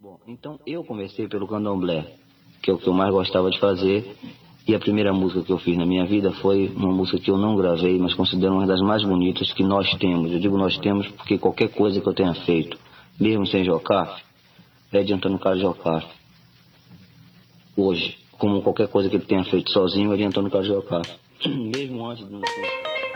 Bom, então eu comecei pelo candomblé, que é o que eu mais gostava de fazer. E a primeira música que eu fiz na minha vida foi uma música que eu não gravei, mas considero uma das mais bonitas que nós temos. Eu digo nós temos porque qualquer coisa que eu tenha feito, mesmo sem Jocafe, é de Antônio Carlos Jocafe. Hoje, como qualquer coisa que ele tenha feito sozinho, é de Antônio Carlos Jocafe. Mesmo antes de